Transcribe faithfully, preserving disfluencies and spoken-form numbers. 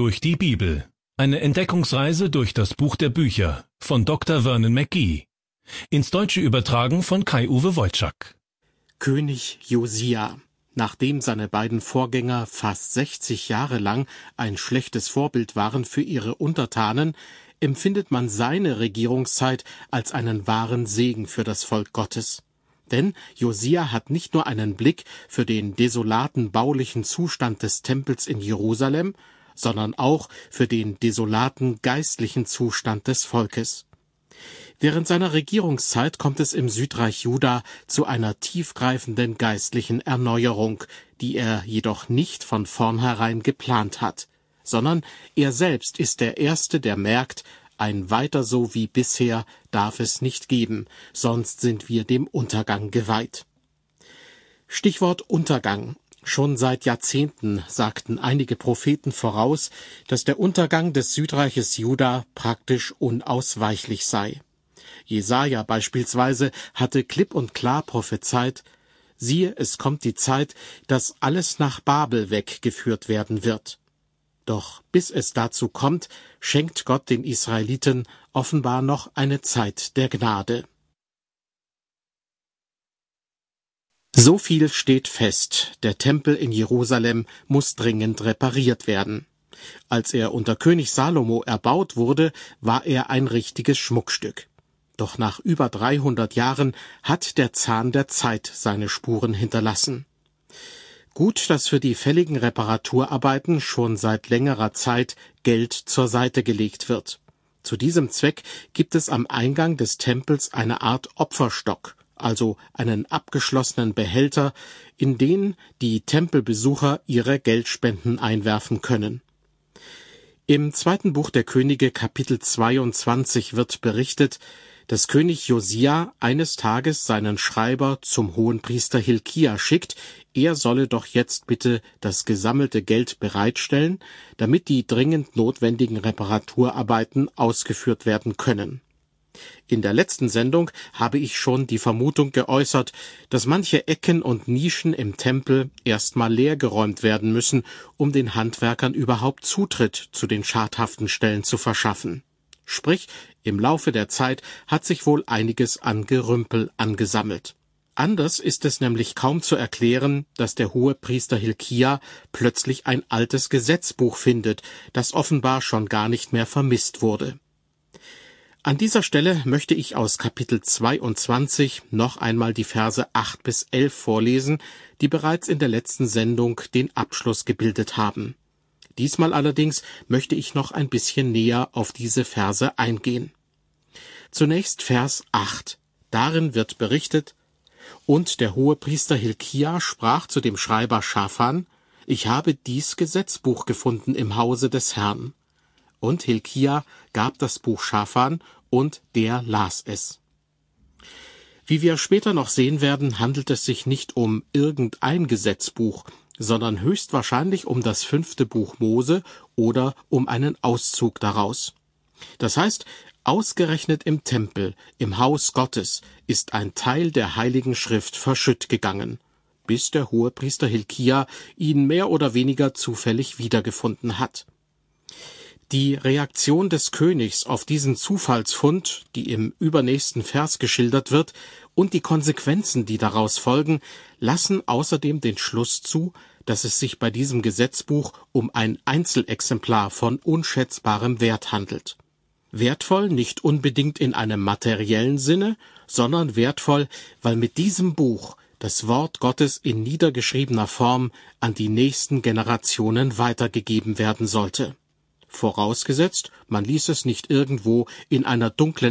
durch die Bibel. Eine Entdeckungsreise durch das Buch der Bücher von Doktor Vernon McGee. Ins Deutsche übertragen von Kai-Uwe Wojczak. König Josia. Nachdem seine beiden Vorgänger fast sechzig Jahre lang ein schlechtes Vorbild waren für ihre Untertanen, empfindet man seine Regierungszeit als einen wahren Segen für das Volk Gottes. Denn Josia hat nicht nur einen Blick für den desolaten baulichen Zustand des Tempels in Jerusalem, sondern auch für den desolaten geistlichen Zustand des Volkes. Während seiner Regierungszeit kommt es im Südreich Juda zu einer tiefgreifenden geistlichen Erneuerung, die er jedoch nicht von vornherein geplant hat, sondern er selbst ist der Erste, der merkt, ein Weiter so wie bisher darf es nicht geben, sonst sind wir dem Untergang geweiht. Stichwort Untergang. Schon seit Jahrzehnten sagten einige Propheten voraus, dass der Untergang des Südreiches Juda praktisch unausweichlich sei. Jesaja beispielsweise hatte klipp und klar prophezeit: Siehe, es kommt die Zeit, dass alles nach Babel weggeführt werden wird. Doch bis es dazu kommt, schenkt Gott den Israeliten offenbar noch eine Zeit der Gnade. So viel steht fest: Der Tempel in Jerusalem muss dringend repariert werden. Als er unter König Salomo erbaut wurde, war er ein richtiges Schmuckstück. Doch nach über dreihundert Jahren hat der Zahn der Zeit seine Spuren hinterlassen. Gut, dass für die fälligen Reparaturarbeiten schon seit längerer Zeit Geld zur Seite gelegt wird. Zu diesem Zweck gibt es am Eingang des Tempels eine Art Opferstock, also einen abgeschlossenen Behälter, in den die Tempelbesucher ihre Geldspenden einwerfen können. Im zweiten Buch der Könige, Kapitel zweiundzwanzig, wird berichtet, dass König Josia eines Tages seinen Schreiber zum Hohenpriester Hilkia schickt, er solle doch jetzt bitte das gesammelte Geld bereitstellen, damit die dringend notwendigen Reparaturarbeiten ausgeführt werden können. In der letzten Sendung habe ich schon die Vermutung geäußert, dass manche Ecken und Nischen im Tempel erstmal leergeräumt werden müssen, um den Handwerkern überhaupt Zutritt zu den schadhaften Stellen zu verschaffen. Sprich, im Laufe der Zeit hat sich wohl einiges an Gerümpel angesammelt. Anders ist es nämlich kaum zu erklären, dass der Hohepriester Hilkia plötzlich ein altes Gesetzbuch findet, das offenbar schon gar nicht mehr vermisst wurde. An dieser Stelle möchte ich aus Kapitel zweiundzwanzig noch einmal die Verse acht bis elf vorlesen, die bereits in der letzten Sendung den Abschluss gebildet haben. Diesmal allerdings möchte ich noch ein bisschen näher auf diese Verse eingehen. Zunächst Vers acht. Darin wird berichtet: Und der Hohepriester Hilkia sprach zu dem Schreiber Schafan: Ich habe dies Gesetzbuch gefunden im Hause des Herrn. Und Hilkia gab das Buch Schafan, und der las es. Wie wir später noch sehen werden, handelt es sich nicht um irgendein Gesetzbuch, sondern höchstwahrscheinlich um das fünfte Buch Mose oder um einen Auszug daraus. Das heißt, ausgerechnet im Tempel, im Haus Gottes, ist ein Teil der Heiligen Schrift verschütt gegangen, bis der Hohepriester Hilkia ihn mehr oder weniger zufällig wiedergefunden hat. Die Reaktion des Königs auf diesen Zufallsfund, die im übernächsten Vers geschildert wird, und die Konsequenzen, die daraus folgen, lassen außerdem den Schluss zu, dass es sich bei diesem Gesetzbuch um ein Einzelexemplar von unschätzbarem Wert handelt. Wertvoll nicht unbedingt in einem materiellen Sinne, sondern wertvoll, weil mit diesem Buch das Wort Gottes in niedergeschriebener Form an die nächsten Generationen weitergegeben werden sollte. Vorausgesetzt, man ließ es nicht irgendwo in einer dunklen